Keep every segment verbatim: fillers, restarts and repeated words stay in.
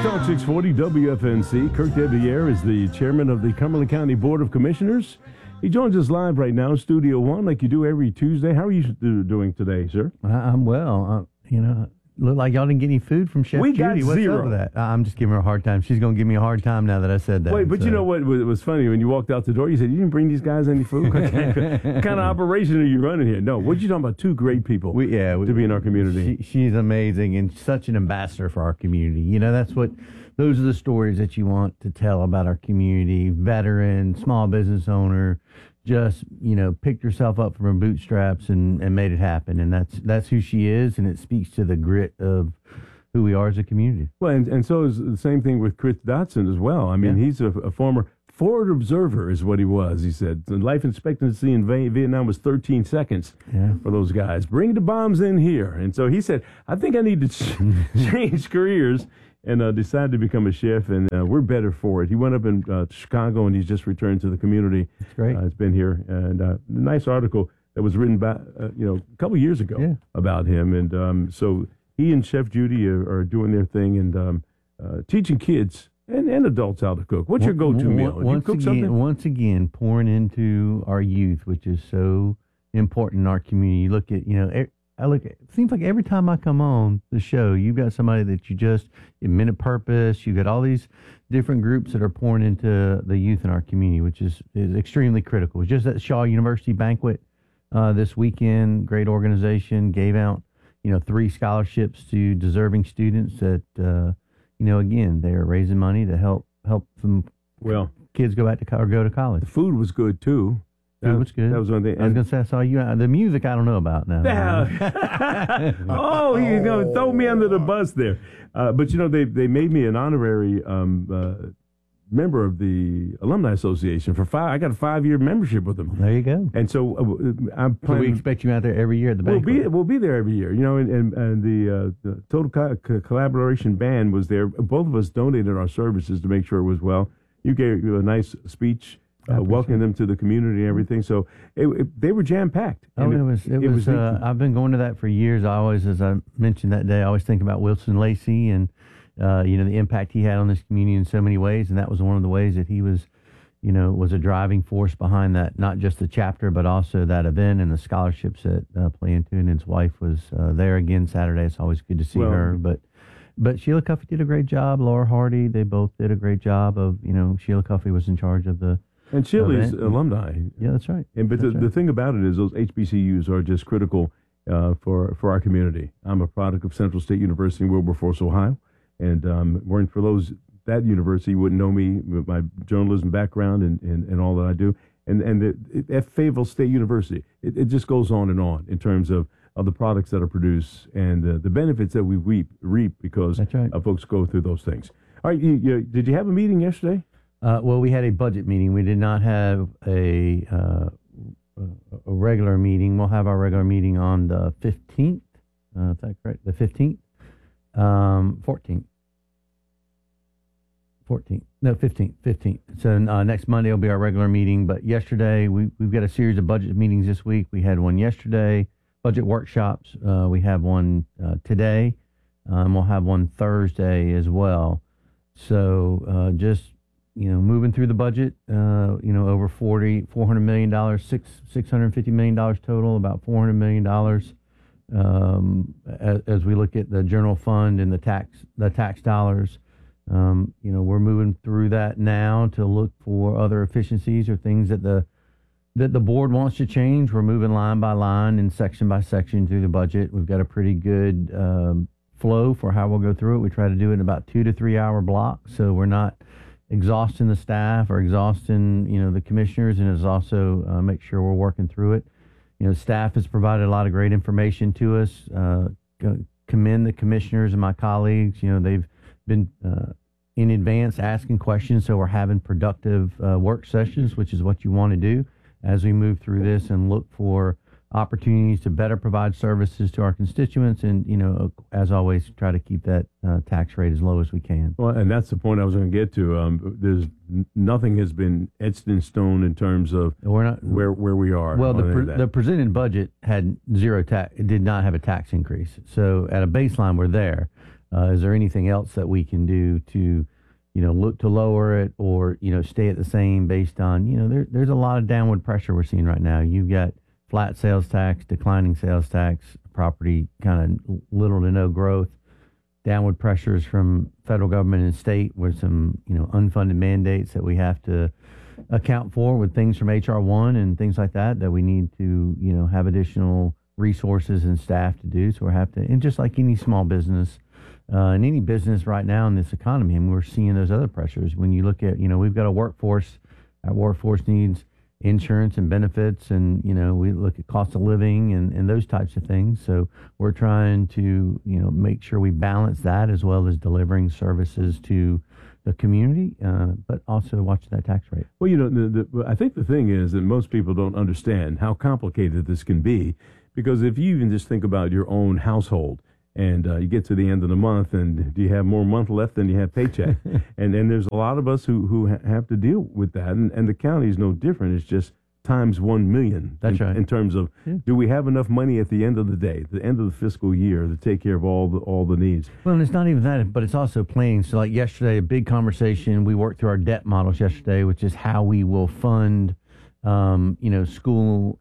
Talk six forty W F N C. Kirk Deviere is the chairman of the Cumberland County Board of Commissioners. He joins us live right now, Studio One, like you do every Tuesday. How are you doing today, sir? I'm well. Uh, you know, look like y'all didn't get any food from Chef we Judy. Got What's zero. up with that? I'm just giving her a hard time. She's going to give me a hard time now that I said that. Wait, but so. you know what? It was funny when you walked out the door. You said you didn't bring these guys any food. What kind of operation are you running here? No, what you talking about? Two great people. We, yeah, we, to be in our community. She, she's amazing and such an ambassador for our community. You know, that's what. Those are the stories that you want to tell about our community. Veteran, small business owner, just, you know, picked herself up from her bootstraps and, and made it happen. And that's that's who she is, and it speaks to the grit of who we are as a community. Well, and, and so is the same thing with Chris Dotson as well. I mean, yeah. he's a, a former forward observer is what he was. He said the life expectancy in Vietnam was thirteen seconds yeah. for those guys. Bring the bombs in here. And so he said, I think I need to ch- change careers. And uh, decided to become a chef, and uh, we're better for it. He went up in uh, Chicago, and he's just returned to the community. That's great. Uh, it's been here, and uh, a nice article that was written by, uh, you know, a couple years ago yeah. about him. And um, so he and Chef Judy are, are doing their thing and um, uh, teaching kids and, and adults how to cook. What's your go-to once, meal? Do once you cook again, something? Once again, pouring into our youth, which is so important in our community. You look at, you know. Er, I look. It seems like every time I come on the show, you've got somebody that you just in Minute Purpose. You got all these different groups that are pouring into the youth in our community, which is, is extremely critical. It's just at Shaw University banquet uh, this weekend. Great organization gave out, you know, three scholarships to deserving students that, uh, you know, again, they are raising money to help help some well kids go back to co- or go to college. The food was good too. That was good. That was one thing. I was going to say, I saw you. The music, I don't know about now. oh, he's going to throw me under the bus there. Uh, but, you know, they, they made me an honorary um, uh, member of the Alumni Association for five. I got a five-year membership with them. There you go. And so uh, I'm planning. So we expect you out there every year at the we'll banquet. Be, we'll be there every year, you know, and, and, and the, uh, the Total Co- Co- Collaboration Band was there. Both of us donated our services to make sure it was well. You gave a nice speech. Uh, welcoming them to the community and everything. So it, it, they were jam-packed. Oh, it was, it, it was, was uh, I've been going to that for years. I always, as I mentioned that day, I always think about Wilson Lacey and, uh, you know, the impact he had on this community in so many ways. And that was one of the ways that he was, you know, was a driving force behind that, not just the chapter, but also that event and the scholarships that uh, play into it. And his wife was uh, there again Saturday. It's always good to see well, her. But But Sheila Cuffey did a great job. Laura Hardy, they both did a great job of, you know, Sheila Cuffey was in charge of the And Sheila's alumni. Yeah, that's right. And But that's the, right. the thing about it is those H B C Us are just critical uh, for, for our community. I'm a product of Central State University in Wilberforce, Ohio. And um, weren't for those, that university, you wouldn't know me with my journalism background and, and, and all that I do. And and the, at Fayetteville State University, it, it just goes on and on in terms of, of the products that are produced and uh, the benefits that we reap, reap because right. uh, folks go through those things. All right, you, you, did you have a meeting yesterday? Uh, well, we had a budget meeting. We did not have a uh, a regular meeting. We'll have our regular meeting on the fifteenth. Uh, is that correct? The fifteenth? Um, fourteenth. fourteenth. No, fifteenth. fifteenth. So uh, next Monday will be our regular meeting. But yesterday, we, we've got a series of budget meetings this week. We had one yesterday, budget workshops. Uh, we have one uh, today. Um, we'll have one Thursday as well. So uh, just, you know, moving through the budget, uh, you know, over forty, four hundred million dollars, six, $650 million total, about four hundred million dollars. Um, as, as we look at the general fund and the tax, the tax dollars, um, you know, we're moving through that now to look for other efficiencies or things that the, that the board wants to change. We're moving line by line and section by section through the budget. We've got a pretty good, um, flow for how we'll go through it. We try to do it in about two to three hour blocks. So we're not exhausting the staff or exhausting, you know, the commissioners, and is also uh, make sure we're working through it. You know, staff has provided a lot of great information to us. Uh, commend the commissioners and my colleagues. You know, they've been uh, in advance asking questions, so we're having productive uh, work sessions, which is what you want to do as we move through this and look for opportunities to better provide services to our constituents, and, you know, as always, try to keep that uh, tax rate as low as we can. Well, and that's the point I was going to get to. Um, there's nothing has been etched in stone in terms of We're not, where where we are. Well, the pre- the presented budget had zero tax. It did not have a tax increase. So at a baseline, we're there. Uh, is there anything else that we can do to, you know, look to lower it or, you know, stay at the same based on, you know, there, there's a lot of downward pressure we're seeing right now. You've got flat sales tax, declining sales tax, property kind of little to no growth, downward pressures from federal government and state with some, you know, unfunded mandates that we have to account for with things from H R one and things like that, that we need to, you know, have additional resources and staff to do. So we have to, and just like any small business, uh, and any business right now in this economy, and we're seeing those other pressures. When you look at, you know, we've got a workforce, our workforce needs insurance and benefits, and, you know, we look at cost of living and, and those types of things. So we're trying to, you know, make sure we balance that as well as delivering services to the community, uh, but also watch that tax rate. Well, you know, the, the, I think the thing is that most people don't understand how complicated this can be, because if you even just think about your own household, and uh, you get to the end of the month, and do you have more month left than you have paycheck? and and there's a lot of us who who ha- have to deal with that, and, and the county is no different. It's just times one million. That's in, right. In terms of, yeah. Do we have enough money at the end of the day, the end of the fiscal year, to take care of all the all the needs? Well, and it's not even that, but it's also planning. So, like yesterday, a big conversation. We worked through our debt models yesterday, which is how we will fund, um, you know, school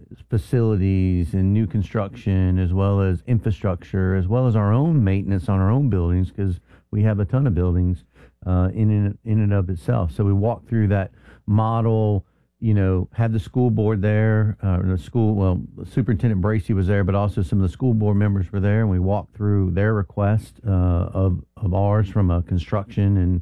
facilities and new construction, as well as infrastructure, as well as our own maintenance on our own buildings, because we have a ton of buildings uh, in and, in and of itself. So we walked through that model, you know, had the school board there, uh, the school, well, Superintendent Bracey was there, but also some of the school board members were there, and we walked through their request uh, of, of ours from a construction and,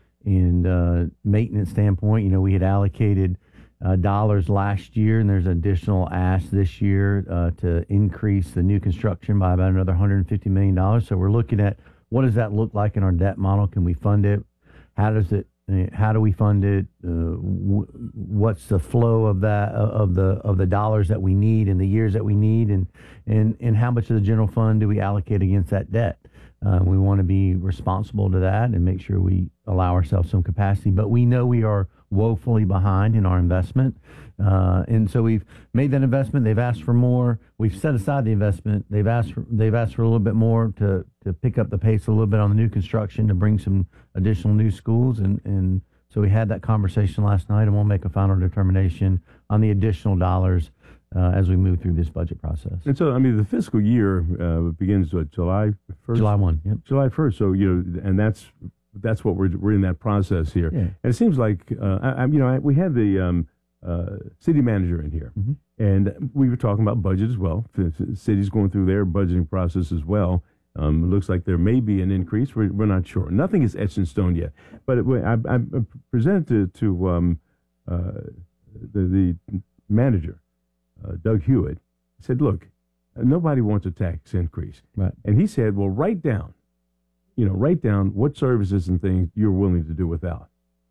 and uh, maintenance standpoint. You know, we had allocated Uh, dollars last year, and there's an additional ask this year uh, to increase the new construction by about another one hundred fifty million dollars. So we're looking at what does that look like in our debt model? Can we fund it? How does it? How do we fund it? Uh, w- what's the flow of that of the of the dollars that we need in the years that we need, and and and how much of the general fund do we allocate against that debt? Uh, we want to be responsible to that and make sure we allow ourselves some capacity, but we know we are woefully behind in our investment. Uh, and so we've made that investment. They've asked for more. We've set aside the investment. They've asked for, they've asked for a little bit more to, to pick up the pace a little bit on the new construction, to bring some additional new schools. And, and so we had that conversation last night, and we'll make a final determination on the additional dollars uh, as we move through this budget process. And so, I mean, the fiscal year uh, begins what, July first? July first, yep. July first. So, you know, and that's that's what we're we're in that process here. Yeah. And it seems like, uh, I, you know, I, we had the um, uh, city manager in here, mm-hmm. and we were talking about budget as well. The city's going through their budgeting process as well. Um, it looks like there may be an increase. We're, we're not sure. Nothing is etched in stone yet. But it, I, I presented to, to um, uh, the, the manager, uh, Doug Hewitt. I said, look, nobody wants a tax increase. Right. And he said, well, write down, you know, write down what services and things you're willing to do without.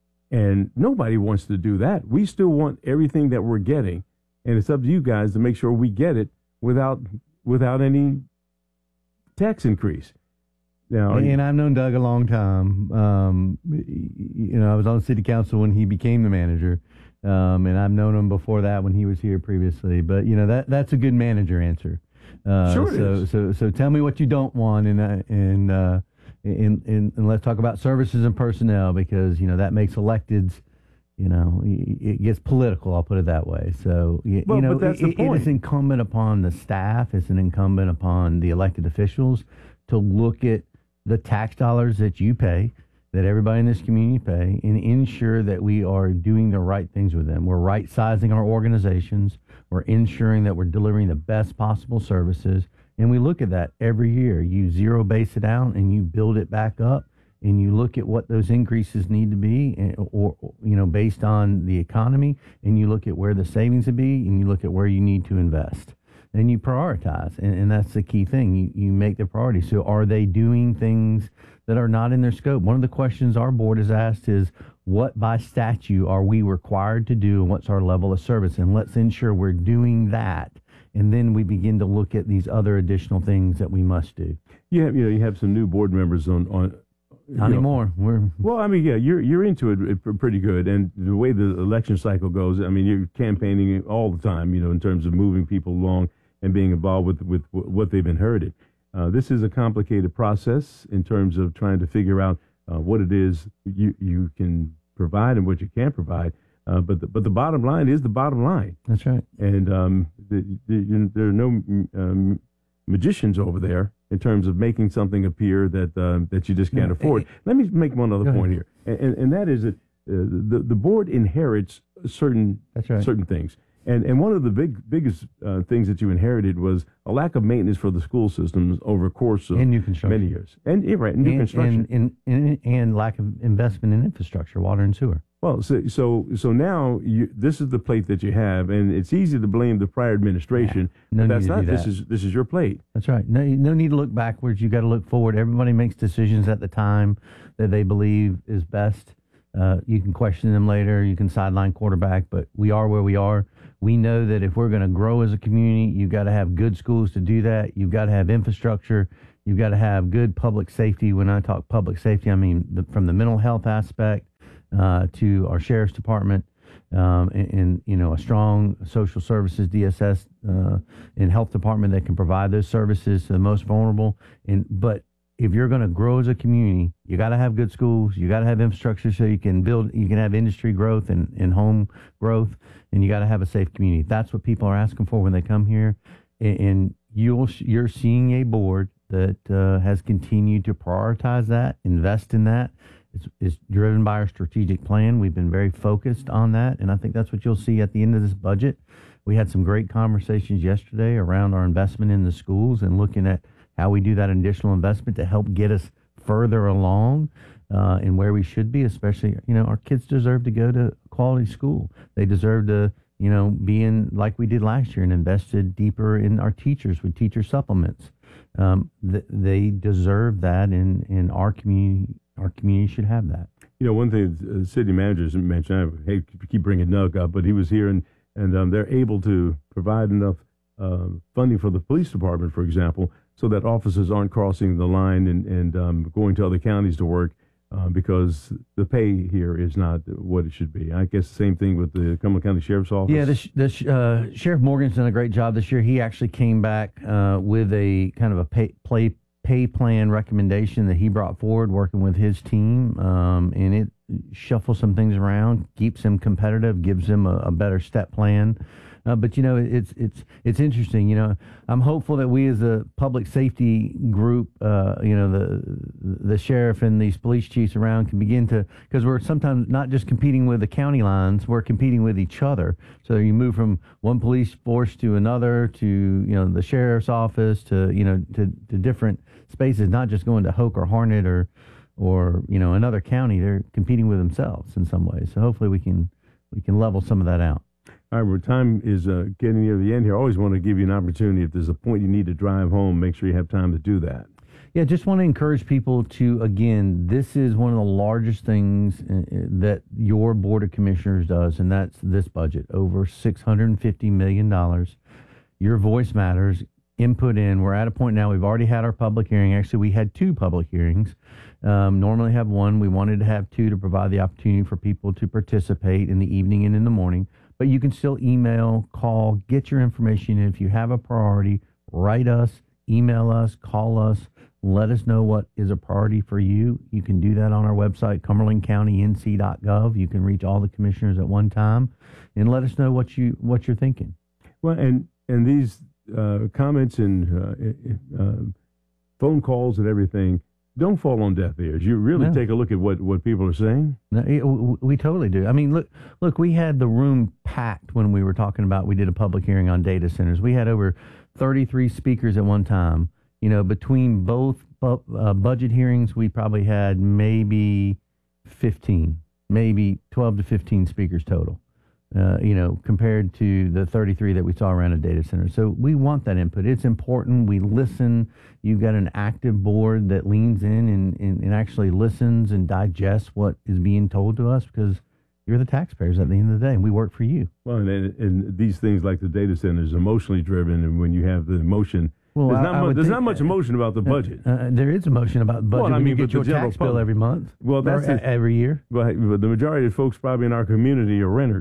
And nobody wants to do that. We still want everything that we're getting. And it's up to you guys to make sure we get it without without any tax increase. Now, and I've known Doug a long time. Um, you know, I was on city council when he became the manager, um, and I've known him before that when he was here previously. But you know, that that's a good manager answer. Uh, sure it so, is. so so tell me what you don't want, and uh, and, uh, and and and let's talk about services and personnel, because you know that makes electeds. You know, it gets political. I'll put it that way. So, you, well, you know, but that's the it, point. it is incumbent upon the staff. It's an incumbent upon the elected officials to look at the tax dollars that you pay, that everybody in this community pay, and ensure that we are doing the right things with them. We're right sizing our organizations. We're ensuring that we're delivering the best possible services. And we look at that every year. You zero base it out and you build it back up. And you look at what those increases need to be, or, or, you know, based on the economy, and you look at where the savings would be, and you look at where you need to invest. And you prioritize, and, and that's the key thing. You, you make the priority. So are they doing things that are not in their scope? One of the questions our board has asked is, what by statute are we required to do, and what's our level of service? And let's ensure we're doing that. And then we begin to look at these other additional things that we must do. You have, you know, you have some new board members on, on Not you know, anymore. We're well, I mean, yeah, you're you're into it pretty good, and the way the election cycle goes, I mean, you're campaigning all the time, you know, in terms of moving people along and being involved with with what they've inherited. Uh, this is a complicated process in terms of trying to figure out uh, what it is you, you can provide and what you can't provide. Uh, but the, but the bottom line is the bottom line. That's right. And um, the, the, you know, there are no um, magicians over there in terms of making something appear that uh, that you just can't No, afford. it, Let me make one other Go point ahead. here, and, and that is that uh, the the board inherits certain That's right. certain things. And and one of the big biggest uh, things that you inherited was a lack of maintenance for the school systems over a course of And new construction. many years. And yeah, right, new and, construction. And, and, and, and lack of investment in infrastructure, water and sewer. Well, so so, so now you, this is the plate that you have, and it's easy to blame the prior administration. No but that's need to not. do This that. is this is your plate. That's right. No, no need to look backwards. You got to look forward. Everybody makes decisions at the time that they believe is best. Uh, you can question them later. You can sideline quarterback, but we are where we are. We know that if we're going to grow as a community, you've got to have good schools to do that. You've got to have infrastructure. You've got to have good public safety. When I talk public safety, I mean the, from the mental health aspect uh, to our sheriff's department, um, and, and you know a strong social services D S S uh, and health department that can provide those services to the most vulnerable. And but if you're going to grow as a community, you got to have good schools. You got to have infrastructure so you can build, you can have industry growth and, and home growth, and you got to have a safe community. That's what people are asking for when they come here. And, and you'll, you're seeing a board that uh, has continued to prioritize that, invest in that. It's, it's driven by our strategic plan. We've been very focused on that, and I think that's what you'll see at the end of this budget. We had some great conversations yesterday around our investment in the schools and looking at how we do that additional investment to help get us further along uh, in where we should be, especially, you know, our kids deserve to go to quality school. They deserve to, you know, be in like we did last year and invested deeper in our teachers with teacher supplements. Um, th- they deserve that, and, and our community, our community should have that. You know, one thing the city managers mentioned, I hate to keep bringing Doug up, but he was here, and, and um, they're able to provide enough uh, funding for the police department, for example, so that officers aren't crossing the line and, and um, going to other counties to work uh, because the pay here is not what it should be. I guess the same thing with the Cumberland County Sheriff's Office. Yeah, the, sh- the sh- uh, Sheriff Morgan's done a great job this year. He actually came back uh, with a kind of a pay, play, pay plan recommendation that he brought forward working with his team, um, and it shuffles some things around, keeps him competitive, gives him a, a better step plan. Uh, but you know, it's it's it's interesting. You know, I'm hopeful that we as a public safety group, uh, you know, the the sheriff and these police chiefs around can begin to, because we're sometimes not just competing with the county lines, we're competing with each other. So you move from one police force to another, to you know the sheriff's office, to you know to, to different spaces, not just going to Hoke or Harnett or or you know another county. They're competing with themselves in some ways. So hopefully we can we can level some of that out. All right, well, time is uh, getting near the end here. I always want to give you an opportunity. If there's a point you need to drive home, make sure you have time to do that. Yeah, just want to encourage people to, again, this is one of the largest things uh, that your Board of Commissioners does, and that's this budget, over six hundred fifty million dollars. Your voice matters. Input in. We're at a point now, we've already had our public hearing. Actually, we had two public hearings. Um, normally have one. We wanted to have two to provide the opportunity for people to participate in the evening and in the morning. But you can still email, call, get your information in. If you have a priority, write us, email us, call us, let us know what is a priority for you. You can do that on our website, cumberland county n c dot gov. You can reach all the commissioners at one time and let us know what, you, what you're thinking. Well, and, and these uh, comments and uh, uh, phone calls and everything don't fall on deaf ears. You really No. take a look at what, what people are saying. No, it, w- we totally do. I mean, look, look, we had the room packed when we were talking about, we did a public hearing on data centers. We had over thirty-three speakers at one time. You know, between both bu- uh, budget hearings, we probably had maybe fifteen, maybe twelve to fifteen speakers total. Uh, you know, compared to the thirty-three that we saw around a data center. So we want that input. It's important. We listen. You've got an active board that leans in and, and, and actually listens and digests what is being told to us, because you're the taxpayers at the end of the day, and we work for you. Well, and, and these things like the data center is emotionally driven, and when you have the emotion, Well, there's I- not, I mu- would there's think- not much emotion about the budget. Uh, there is emotion about the budget Well, I when mean, you but get your the general tax bill public- every month. Well, that's or, it. every year. But, but the majority of folks probably in our community are renters,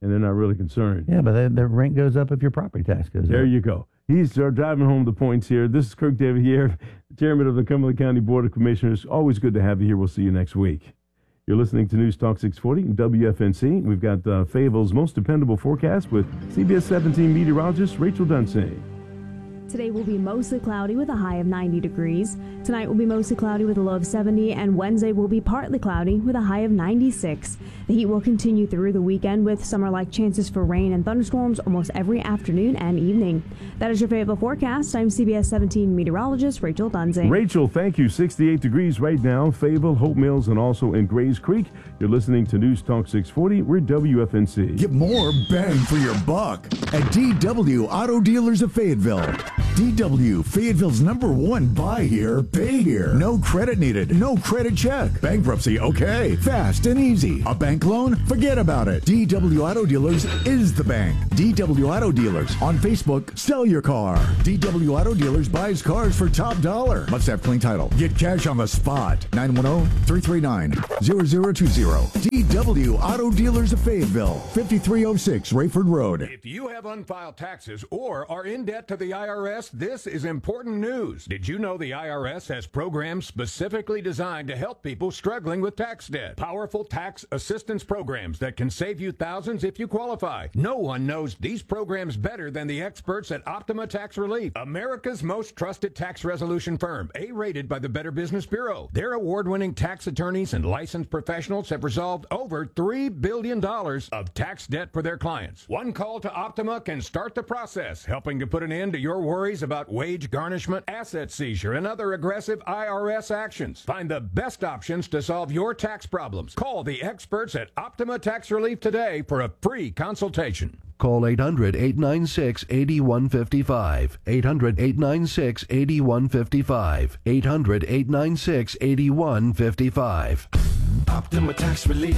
and they're not really concerned. Yeah, but the, the rent goes up if your property tax goes There up. you go. He's uh, driving home the points here. This is Kirk David here, Chairman of the Cumberland County Board of Commissioners. Always good to have you here. We'll see you next week. You're listening to News Talk six forty W F N C. We've got uh, Fayetteville's most dependable forecast with C B S seventeen meteorologist Rachel Dunsey. Today will be mostly cloudy with a high of ninety degrees. Tonight will be mostly cloudy with a low of seventy, and Wednesday will be partly cloudy with a high of ninety-six. The heat will continue through the weekend with summer-like chances for rain and thunderstorms almost every afternoon and evening. That is your Fayetteville forecast. I'm C B S seventeen meteorologist Rachel Dunsey. Rachel, thank you. sixty-eight degrees right now, Fayetteville, Hope Mills, and also in Grays Creek. You're listening to News Talk six forty. We're W F N C. Get more bang for your buck at D W Auto Dealers of Fayetteville. D W, Fayetteville's number one buy here, pay here. No credit needed, no credit check. Bankruptcy, okay. Fast and easy. A bank loan? Forget about it. D W Auto Dealers is the bank. D W Auto Dealers. On Facebook, sell your car. D W Auto Dealers buys cars for top dollar. Must have clean title. Get cash on the spot. nine one zero, three three nine, zero zero two zero. D W Auto Dealers of Fayetteville. fifty-three oh six Rayford Road. If you have unfiled taxes or are in debt to the I R S, this is important news. Did you know the I R S has programs specifically designed to help people struggling with tax debt? Powerful tax assistance programs that can save you thousands if you qualify. No one knows these programs better than the experts at Optima Tax Relief, America's most trusted tax resolution firm, A-rated by the Better Business Bureau. Their award-winning tax attorneys and licensed professionals have resolved over three billion dollars of tax debt for their clients. One call to Optima can start the process, helping to put an end to your worries about wage garnishment, asset seizure, and other aggressive I R S actions. Find the best options to solve your tax problems. Call the experts at Optima Tax Relief today for a free consultation. Call eight hundred, eight nine six, eight one five five. eight hundred, eight nine six, eight one five five. eight hundred, eight nine six, eight one five five. Optima Tax Relief.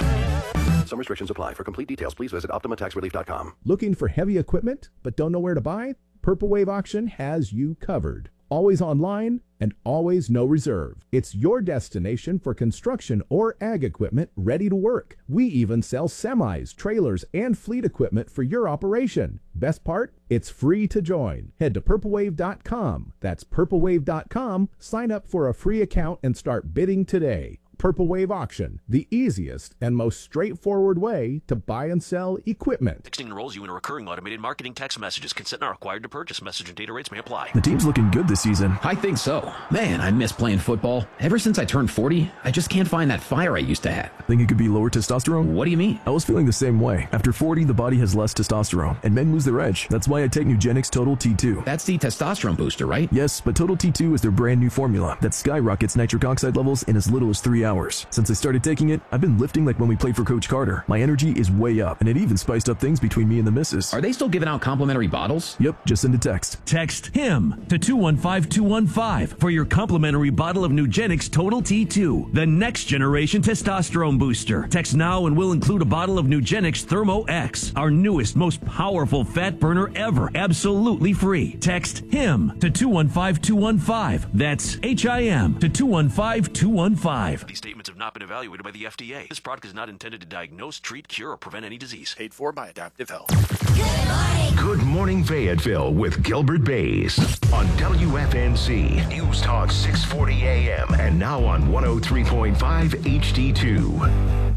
Some restrictions apply. For complete details, please visit optima tax relief dot com. Looking for heavy equipment but don't know where to buy? Purple Wave Auction has you covered. Always online and always no reserve. It's your destination for construction or ag equipment ready to work. We even sell semis, trailers, and fleet equipment for your operation. Best part? It's free to join. Head to purple wave dot com. That's purple wave dot com. Sign up for a free account and start bidding today. Purple Wave Auction, the easiest and most straightforward way to buy and sell equipment. Texting enrolls you in a recurring automated marketing text messages. Consent not required to purchase. Message and data rates may apply. The team's looking good this season. I think so. Man, I miss playing football. Ever since I turned forty, I just can't find that fire I used to have. Think it could be lower testosterone? What do you mean? I was feeling the same way. After forty, the body has less testosterone, and men lose their edge. That's why I take Nugenix Total T two. That's the testosterone booster, right? Yes, but Total T two is their brand new formula that skyrockets nitric oxide levels in as little as three hours. Since I started taking it, I've been lifting like when we played for Coach Carter. My energy is way up, and it even spiced up things between me and the missus. Are they still giving out complimentary bottles? Yep, just send a text. Text HIM to two one five two one five for your complimentary bottle of Nugenix Total T two, the next generation testosterone booster. Text now and we'll include a bottle of Nugenix Thermo X, our newest, most powerful fat burner ever, absolutely free. Text HIM to two one five two one five. That's H I M to two one five two one five. These statements have not been evaluated by the F D A. This product is not intended to diagnose, treat, cure, or prevent any disease. Paid for by Adaptive Health. Good morning. Good morning, Fayetteville with Gilbert Bays on W F N C News Talk six forty A M and now on one oh three point five H D two.